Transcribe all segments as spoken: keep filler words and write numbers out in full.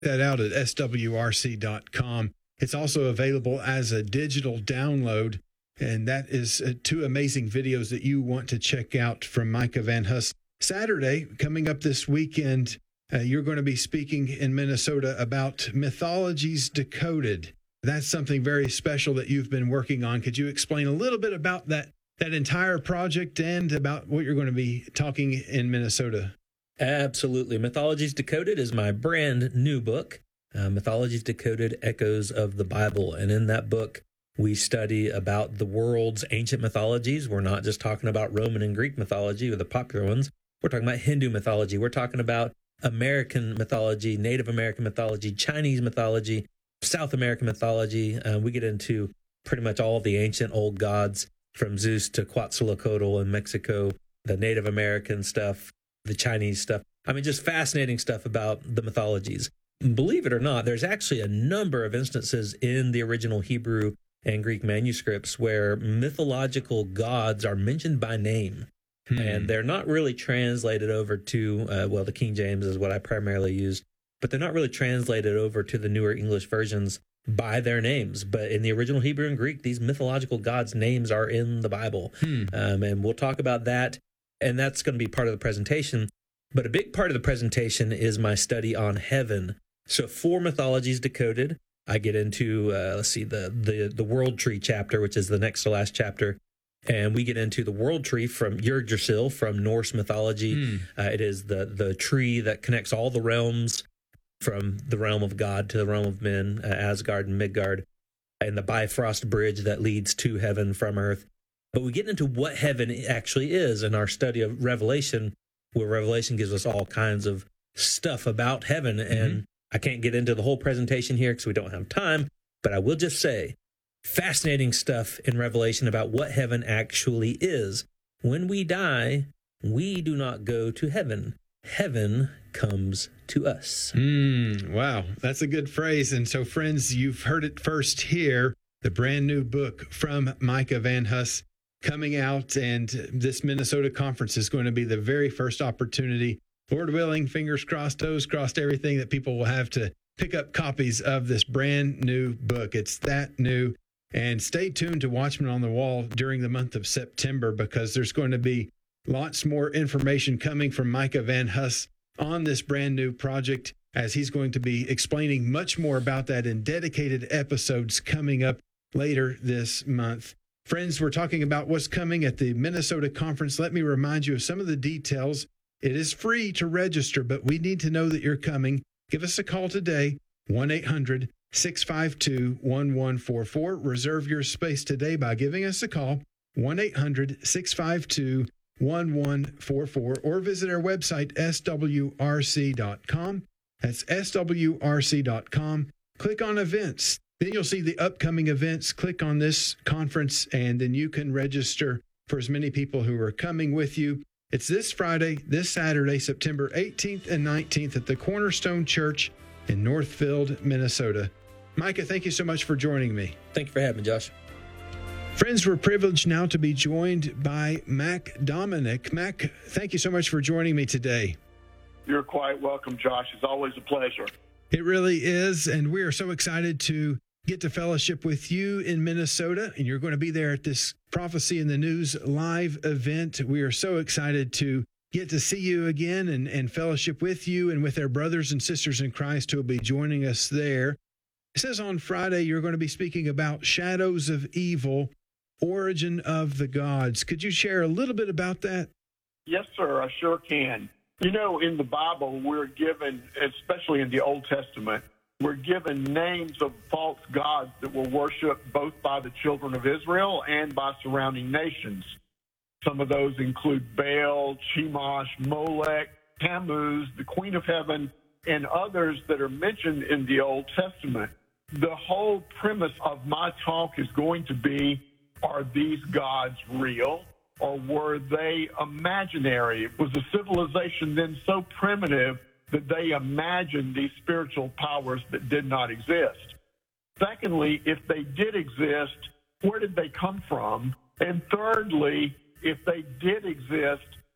that out at S W R C dot com. It's also available as a digital download, and that is uh, two amazing videos that you want to check out from Micah Van Huss. Saturday, coming up this weekend, uh, you're going to be speaking in Minnesota about Mythologies Decoded. That's something very special that you've been working on. Could you explain a little bit about that, that entire project and about what you're going to be talking in Minnesota? Absolutely. Mythologies Decoded is my brand new book, uh, Mythologies Decoded, Echoes of the Bible. And in that book, we study about the world's ancient mythologies. We're not just talking about Roman and Greek mythology or the popular ones. We're talking about Hindu mythology. We're talking about American mythology, Native American mythology, Chinese mythology, South American mythology. Uh, we get into pretty much all the ancient old gods, from Zeus to Quetzalcoatl in Mexico, the Native American stuff, the Chinese stuff. I mean, just fascinating stuff about the mythologies. Believe it or not, there's actually a number of instances in the original Hebrew and Greek manuscripts where mythological gods are mentioned by name. Hmm. And they're not really translated over to, uh, well, the King James is what I primarily use, but they're not really translated over to the newer English versions by their names. But in the original Hebrew and Greek, these mythological gods' names are in the Bible. Hmm. Um, and we'll talk about that. And that's going to be part of the presentation. But a big part of the presentation is my study on heaven. So for Mythologies Decoded, I get into, uh, let's see, the, the, the World Tree chapter, which is the next to last chapter. And we get into the World Tree from Yggdrasil, from Norse mythology. Mm. Uh, it is the, the tree that connects all the realms, from the realm of God to the realm of men, uh, Asgard and Midgard, and the Bifrost Bridge that leads to heaven from earth. But we get into what heaven actually is in our study of Revelation, where Revelation gives us all kinds of stuff about heaven. Mm-hmm. And I can't get into the whole presentation here because we don't have time, but I will just say, fascinating stuff in Revelation about what heaven actually is. When we die, we do not go to heaven. Heaven comes to us. Mm, wow, that's a good phrase. And so, friends, you've heard it first here, the brand new book from Micah Van Huss coming out, and this Minnesota conference is going to be the very first opportunity, Lord willing, fingers crossed, toes crossed, everything, that people will have to pick up copies of this brand new book. It's that new. And stay tuned to Watchmen on the Wall during the month of September, because there's going to be lots more information coming from Micah Van Huss on this brand new project, as he's going to be explaining much more about that in dedicated episodes coming up later this month. Friends, we're talking about what's coming at the Minnesota Conference. Let me remind you of some of the details. It is free to register, but we need to know that you're coming. Give us a call today, one eight hundred six five two one one four four. Reserve your space today by giving us a call, one eight hundred six five two one one four four, or visit our website, S W R C dot com. That's S W R C dot com. Click on events. Then you'll see the upcoming events. Click on this conference, and then you can register for as many people who are coming with you. It's this Friday, this Saturday, September eighteenth and nineteenth at the Cornerstone Church in Northfield, Minnesota. Micah, thank you so much for joining me. Thank you for having me, Josh. Friends, we're privileged now to be joined by Mac Dominic. Mac, thank you so much for joining me today. You're quite welcome, Josh. It's always a pleasure. It really is, and we are so excited to get to fellowship with you in Minnesota, and you're going to be there at this Prophecy in the News live event. We are so excited to get to see you again and, and fellowship with you and with our brothers and sisters in Christ who will be joining us there. It says on Friday you're going to be speaking about Shadows of Evil, Origin of the Gods. Could you share a little bit about that? Yes, sir, I sure can. You know, in the Bible, we're given, especially in the Old Testament, we're given names of false gods that were worshipped both by the children of Israel and by surrounding nations. Some of those include Baal, Chemosh, Molech, Tammuz, the Queen of Heaven, and others that are mentioned in the Old Testament. The whole premise of my talk is going to be, are these gods real, or were they imaginary? Was the civilization then so primitive that they imagined these spiritual powers that did not exist? Secondly, if they did exist, where did they come from? And thirdly, if they did exist,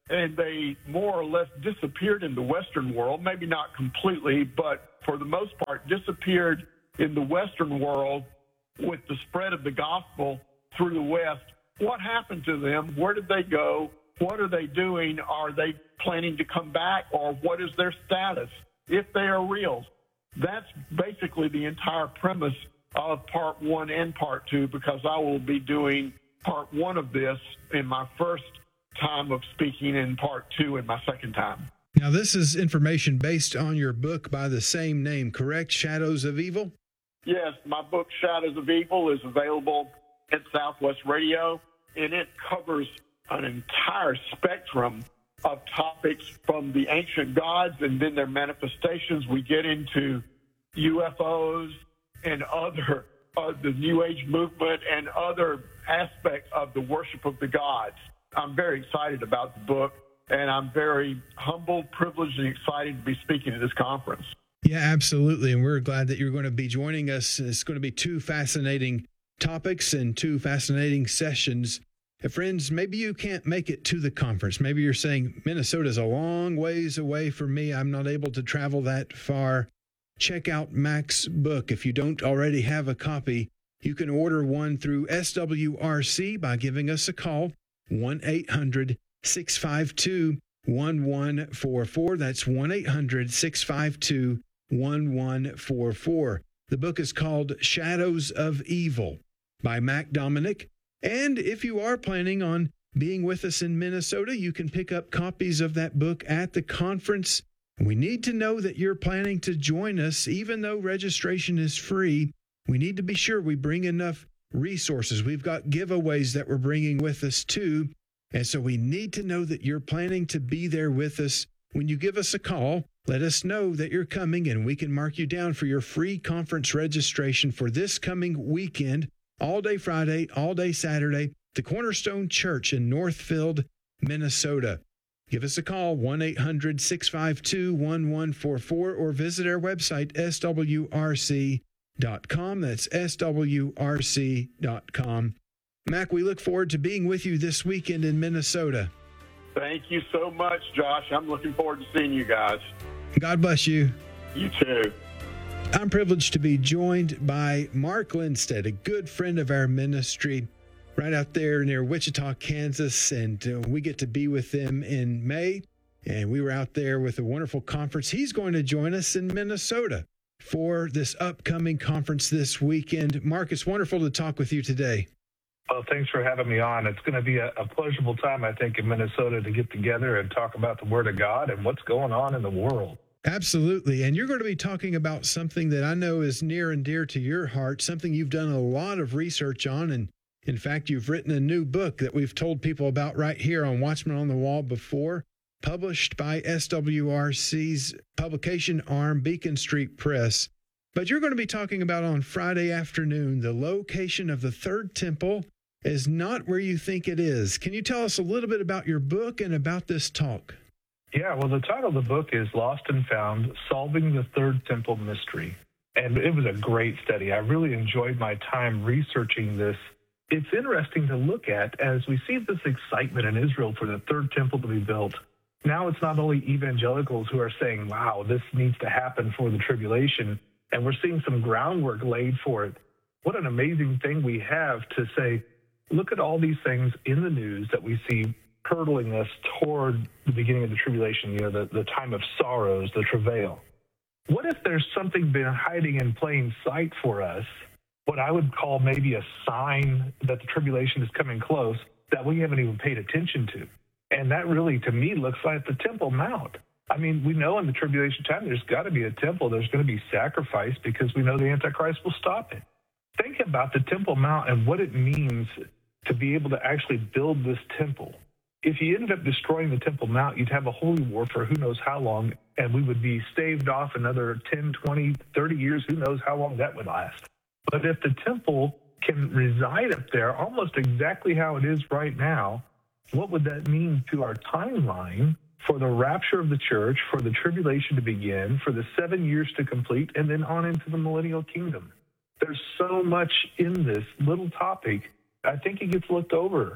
and they more or less disappeared in the Western world, maybe not completely, but for the most part disappeared in the Western world with the spread of the gospel through the West. What happened to them? Where did they go? What are they doing? Are they planning to come back, or what is their status if they are real? That's basically the entire premise of part one and part two, because I will be doing part one of this in my first time of speaking and part two in my second time. Now, this is information based on your book by the same name, correct? Shadows of Evil? Yes, my book, Shadows of Evil, is available at Southwest Radio, and it covers an entire spectrum of topics from the ancient gods and then their manifestations. We get into U F Os and other, uh, the New Age movement and other aspects of the worship of the gods. I'm very excited about the book, and I'm very humbled, privileged, and excited to be speaking at this conference. Yeah, absolutely. And we're glad that you're going to be joining us. It's going to be two fascinating topics and two fascinating sessions. And friends, maybe you can't make it to the conference. Maybe you're saying, Minnesota's a long ways away from me. I'm not able to travel that far. Check out Mac's book. If you don't already have a copy, you can order one through S W R C by giving us a call, one eight hundred six five two one one four four. That's one eight hundred six five two one one four four. The book is called Shadows of Evil by Mac Dominic. And if you are planning on being with us in Minnesota, you can pick up copies of that book at the conference. We need to know that you're planning to join us, even though registration is free. We need to be sure we bring enough resources. We've got giveaways that we're bringing with us too. And so we need to know that you're planning to be there with us. When you give us a call, let us know that you're coming, and we can mark you down for your free conference registration for this coming weekend, all day Friday, all day Saturday, the Cornerstone Church in Northfield, Minnesota. Give us a call, one eight hundred six five two one one four four, or visit our website, S W R C dot com. That's S W R C dot com. Mac, we look forward to being with you this weekend in Minnesota. Thank you so much, Josh. I'm looking forward to seeing you guys. God bless you. You too. I'm privileged to be joined by Mark Lindstedt, a good friend of our ministry, right out there near Wichita, Kansas, and uh, we get to be with them in May, and we were out there with a wonderful conference. He's going to join us in Minnesota for this upcoming conference this weekend. Mark, it's wonderful to talk with you today. Well, thanks for having me on. It's going to be a, a pleasurable time, I think, in Minnesota to get together and talk about the Word of God and what's going on in the world. Absolutely. And you're going to be talking about something that I know is near and dear to your heart, something you've done a lot of research on. And in fact, you've written a new book that we've told people about right here on Watchmen on the Wall before, published by S W R C's publication arm, Beacon Street Press. But you're going to be talking about on Friday afternoon, the location of the third temple is not where you think it is. Can you tell us a little bit about your book and about this talk? Yeah, well, the title of the book is Lost and Found, Solving the Third Temple Mystery. And it was a great study. I really enjoyed my time researching this. It's interesting to look at as we see this excitement in Israel for the third temple to be built. Now it's not only evangelicals who are saying, wow, this needs to happen for the tribulation, and we're seeing some groundwork laid for it. What an amazing thing we have to say, look at all these things in the news that we see hurtling us toward the beginning of the tribulation, you know, the, the time of sorrows, the travail. What if there's something been hiding in plain sight for us, what I would call maybe a sign that the tribulation is coming close that we haven't even paid attention to? And that really, to me, looks like the Temple Mount. I mean, we know in the tribulation time there's got to be a temple. There's going to be sacrifice because we know the Antichrist will stop it. Think about the Temple Mount and what it means to be able to actually build this temple. If you ended up destroying the Temple Mount, you'd have a holy war for who knows how long, and we would be staved off another ten, twenty, thirty years. Who knows how long that would last. But if the temple can reside up there almost exactly how it is right now, what would that mean to our timeline for the rapture of the church, for the tribulation to begin, for the seven years to complete, and then on into the millennial kingdom? There's so much in this little topic. I think it gets looked over.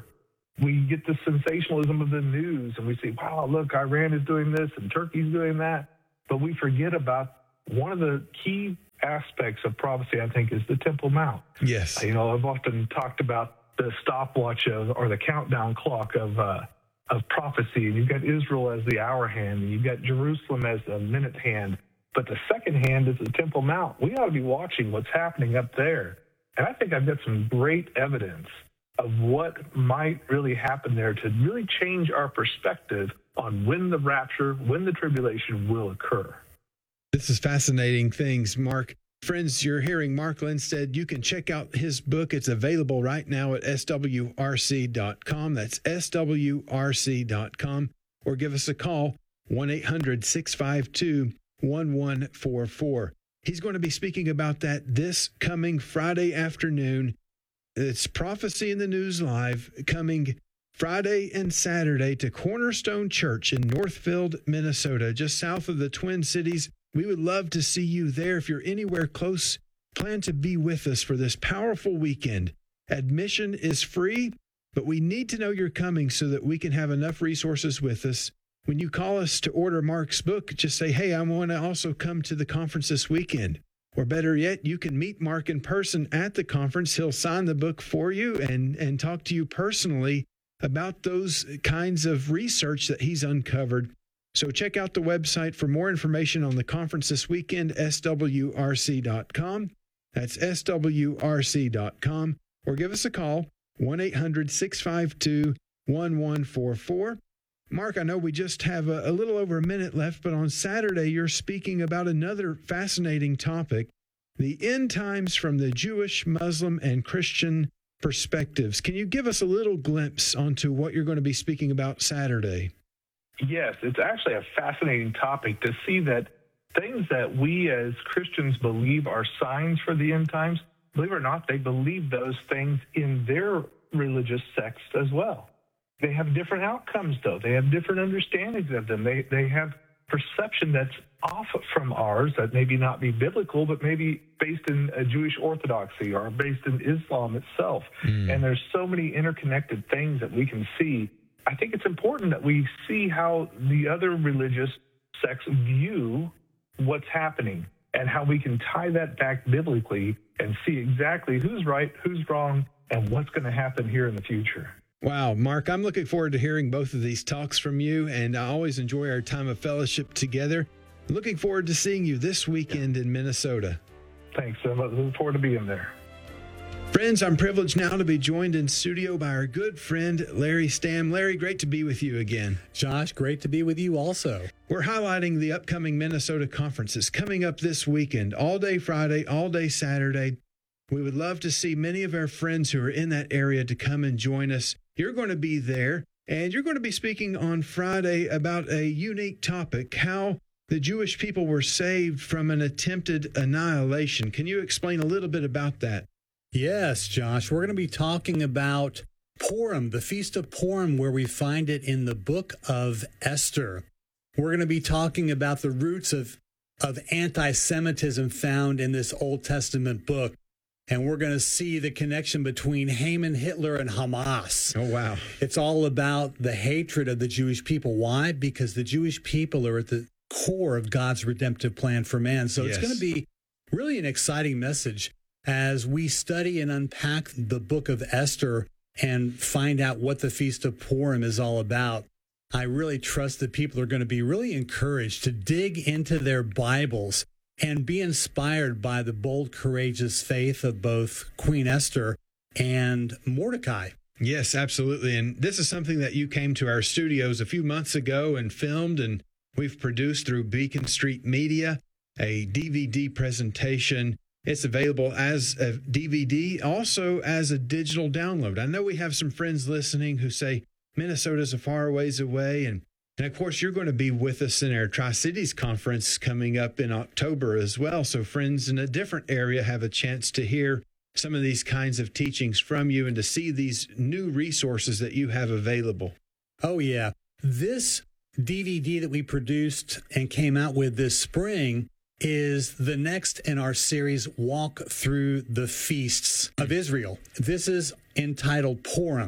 we get the sensationalism of the news and we say, wow, look, Iran is doing this and Turkey's doing that. But we forget about one of the key aspects of prophecy, I think, is the Temple Mount. Yes. You know, I've often talked about the stopwatch of, or the countdown clock of uh, of prophecy. And you've got Israel as the hour hand, and you've got Jerusalem as the minute hand. But the second hand is the Temple Mount. We ought to be watching what's happening up there. And I think I've got some great evidence of what might really happen there to really change our perspective on when the rapture, when the tribulation will occur. This is fascinating things, Mark. Friends, you're hearing Mark Lindstedt. You can check out his book. It's available right now at S W R C dot com. That's S W R C dot com. Or give us a call, one eight hundred six five two one one four four. He's going to be speaking about that this coming Friday afternoon. It's Prophecy in the News Live, coming Friday and Saturday to Cornerstone Church in Northfield, Minnesota, just south of the Twin Cities. We would love to see you there. If you're anywhere close, plan to be with us for this powerful weekend. Admission is free, but we need to know you're coming so that we can have enough resources with us. When you call us to order Mark's book, just say, hey, I want to also come to the conference this weekend. Or better yet, you can meet Mark in person at the conference. He'll sign the book for you and, and talk to you personally about those kinds of research that he's uncovered. So check out the website for more information on the conference this weekend, S W R C dot com. That's S W R C dot com. Or give us a call, one eight hundred six five two one one four four. Mark, I know we just have a, a little over a minute left, but on Saturday, you're speaking about another fascinating topic, the end times from the Jewish, Muslim, and Christian perspectives. Can you give us a little glimpse onto what you're going to be speaking about Saturday? Yes, it's actually a fascinating topic to see that things that we as Christians believe are signs for the end times, believe it or not, they believe those things in their religious sects as well. They have different outcomes, though. They have different understandings of them. They they have perception that's off from ours, that maybe not be biblical, but maybe based in a Jewish orthodoxy or based in Islam itself. Mm. And there's so many interconnected things that we can see. I think it's important that we see how the other religious sects view what's happening and how we can tie that back biblically and see exactly who's right, who's wrong, and what's going to happen here in the future. Wow, Mark, I'm looking forward to hearing both of these talks from you, and I always enjoy our time of fellowship together. Looking forward to seeing you this weekend in Minnesota. Thanks. I'm looking forward to being there. Friends, I'm privileged now to be joined in studio by our good friend, Larry Stamm. Larry, great to be with you again. Josh, great to be with you also. We're highlighting the upcoming Minnesota conferences coming up this weekend, all day Friday, all day Saturday. We would love to see many of our friends who are in that area to come and join us. You're going to be there, and you're going to be speaking on Friday about a unique topic, how the Jewish people were saved from an attempted annihilation. Can you explain a little bit about that? Yes, Josh. We're going to be talking about Purim, the Feast of Purim, where we find it in the book of Esther. We're going to be talking about the roots of, of anti-Semitism found in this Old Testament book. And we're going to see the connection between Haman, Hitler, and Hamas. Oh, wow. It's all about the hatred of the Jewish people. Why? Because the Jewish people are at the core of God's redemptive plan for man. So yes. It's going to be really an exciting message as we study and unpack the book of Esther and find out what the Feast of Purim is all about. I really trust that people are going to be really encouraged to dig into their Bibles and be inspired by the bold, courageous faith of both Queen Esther and Mordecai. Yes, absolutely. And this is something that you came to our studios a few months ago and filmed, and we've produced through Beacon Street Media, a D V D presentation. It's available as a D V D, also as a digital download. I know we have some friends listening who say Minnesota's a far ways away, and And of course, you're going to be with us in our Tri-Cities conference coming up in October as well. So friends in a different area have a chance to hear some of these kinds of teachings from you and to see these new resources that you have available. Oh, yeah. This D V D that we produced and came out with this spring is the next in our series, Walk Through the Feasts of Israel. This is entitled Purim.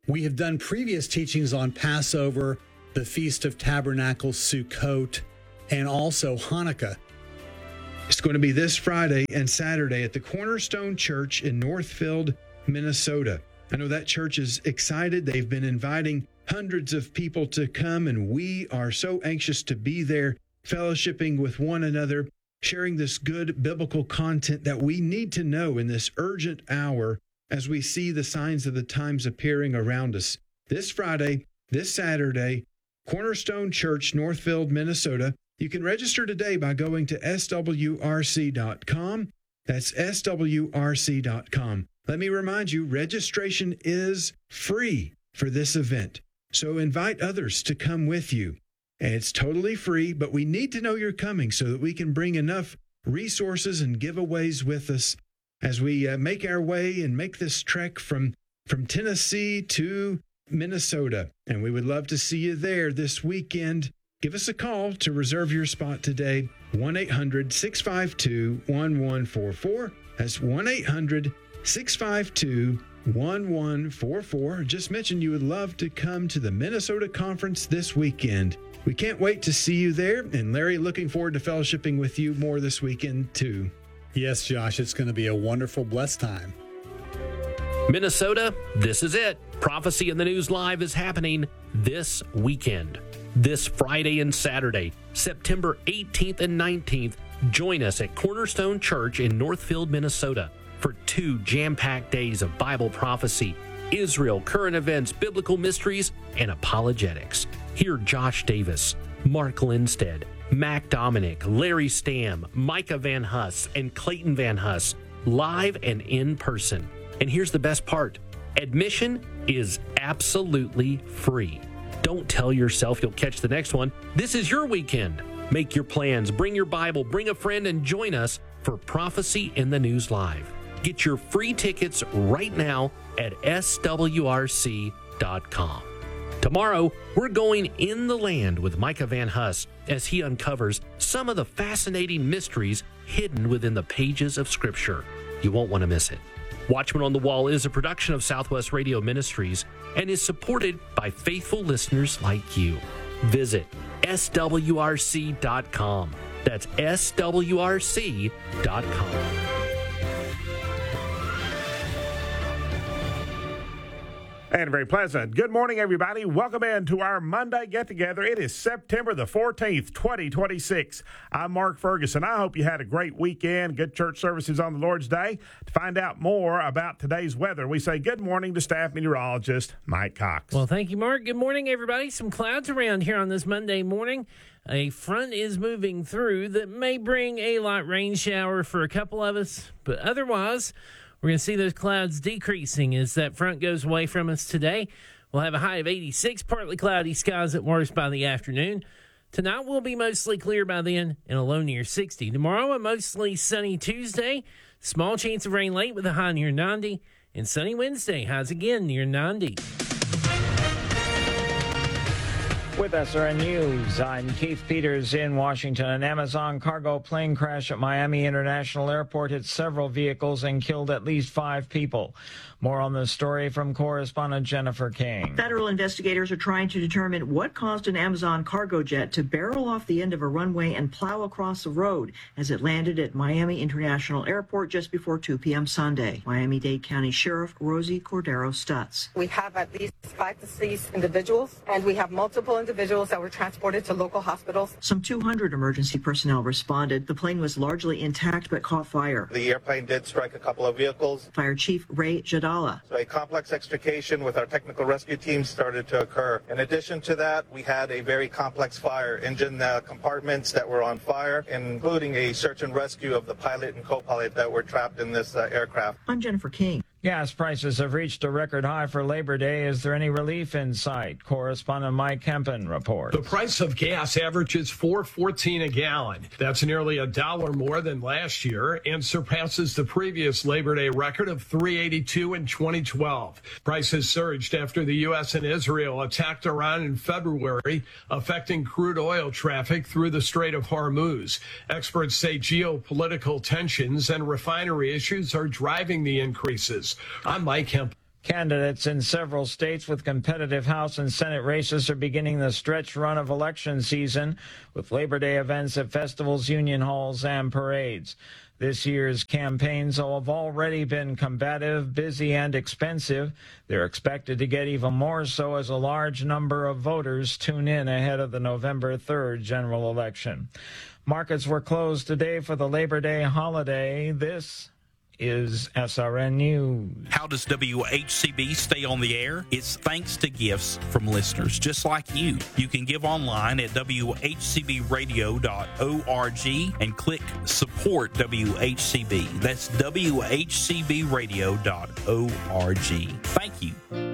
We have done previous teachings on Passover, the Feast of Tabernacles, Sukkot, and also Hanukkah. It's going to be this Friday and Saturday at the Cornerstone Church in Northfield, Minnesota. I know that church is excited. They've been inviting hundreds of people to come, and we are so anxious to be there, fellowshipping with one another, sharing this good biblical content that we need to know in this urgent hour as we see the signs of the times appearing around us. This Friday, this Saturday, Cornerstone Church, Northfield, Minnesota. You can register today by going to S W R C dot com. That's S W R C dot com. Let me remind you, registration is free for this event. So invite others to come with you. And it's totally free, but we need to know you're coming so that we can bring enough resources and giveaways with us as we uh, make our way and make this trek from, from Tennessee to Minnesota. And we would love to see you there this weekend. Give us a call to reserve your spot today, one eight hundred six five two one one four four. That's one eight hundred six five two one one four four. Just mention you would love to come to the Minnesota Conference this weekend. We can't wait to see you there. And Larry, looking forward to fellowshipping with you more this weekend too. Yes, Josh, it's going to be a wonderful, blessed time. Minnesota, this is it. Prophecy in the News Live is happening this weekend. This Friday and Saturday, September eighteenth and nineteenth, join us at Cornerstone Church in Northfield, Minnesota for two jam-packed days of Bible prophecy, Israel, current events, biblical mysteries, and apologetics. Hear Josh Davis, Mark Lindstead, Mac Dominic, Larry Stamm, Micah Van Huss, and Clayton Van Huss, live and in person. And here's the best part. Admission is absolutely free. Don't tell yourself you'll catch the next one. This is your weekend. Make your plans, bring your Bible, bring a friend, and join us for Prophecy in the News Live. Get your free tickets right now at S W R C dot com. Tomorrow, we're going in the land with Micah Van Huss as he uncovers some of the fascinating mysteries hidden within the pages of Scripture. You won't want to miss it. Watchman on the Wall is a production of Southwest Radio Ministries and is supported by faithful listeners like you. Visit S W R C dot com. That's S W R C dot com. And very pleasant. Good morning, everybody. Welcome in to our Monday get-together. It is September the fourteenth, twenty twenty-six. I'm Mark Ferguson. I hope you had a great weekend, good church services on the Lord's Day. To find out more about today's weather, we say good morning to staff meteorologist Mike Cox. Well, thank you, Mark. Good morning, everybody. Some clouds around here on this Monday morning. A front is moving through that may bring a light rain shower for a couple of us, but otherwise, we're going to see those clouds decreasing as that front goes away from us today. We'll have a high of eighty-six, partly cloudy skies at worst by the afternoon. Tonight will be mostly clear by then and a low near sixty. Tomorrow, a mostly sunny Tuesday. Small chance of rain late with a high near ninety. And sunny Wednesday, highs again near ninety. With S R N News, I'm Keith Peters in Washington. An Amazon cargo plane crash at Miami International Airport hit several vehicles and killed at least five people. More on this story from correspondent Jennifer King. Federal investigators are trying to determine what caused an Amazon cargo jet to barrel off the end of a runway and plow across the road as it landed at Miami International Airport just before two p.m. Sunday. Miami-Dade County Sheriff Rosie Cordero Stutz. We have at least five deceased individuals, and we have multiple individuals that were transported to local hospitals. Some two hundred emergency personnel responded. The plane was largely intact but caught fire. The airplane did strike a couple of vehicles. Fire Chief Ray Jadala. So a complex extrication with our technical rescue team started to occur. In addition to that, we had a very complex fire, engine uh, compartments that were on fire, including a search and rescue of the pilot and co-pilot that were trapped in this uh, aircraft. I'm Jennifer King. Gas prices have reached a record high for Labor Day. Is there any relief in sight? Correspondent Mike Hempen reports. The price of gas averages four fourteen a gallon. That's nearly a dollar more than last year and surpasses the previous Labor Day record of three eighty-two in twenty twelve. Prices surged after the U S and Israel attacked Iran in February, affecting crude oil traffic through the Strait of Hormuz. Experts say geopolitical tensions and refinery issues are driving the increases. I'm Mike Hemp. Candidates in several states with competitive House and Senate races are beginning the stretch run of election season with Labor Day events at festivals, union halls, and parades. This year's campaigns have already been combative, busy, and expensive. They're expected to get even more so as a large number of voters tune in ahead of the November third general election. Markets were closed today for the Labor Day holiday. This is S R N News. How does W H C B stay on the air? It's thanks to gifts from listeners just like you. You can give online at W H C B radio dot org and click support W H C B. That's W H C B radio dot org. Thank you.